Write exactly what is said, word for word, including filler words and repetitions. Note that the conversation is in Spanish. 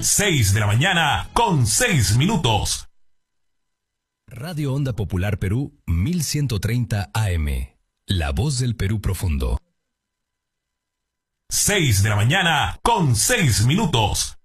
seis de la mañana con seis minutos. Radio Onda Popular Perú mil ciento treinta A M. La voz del Perú profundo. seis de la mañana con seis minutos.